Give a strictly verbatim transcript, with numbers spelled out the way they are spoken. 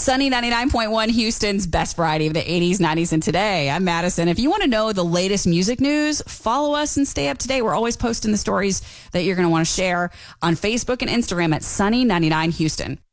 Sunny ninety-nine point one, Houston's best variety of the eighties, nineties, and today. I'm Madison. If you want to know the latest music news, follow us and stay up to date. We're always posting the stories that you're going to want to share on Facebook and Instagram at Sunny ninety-nine Houston.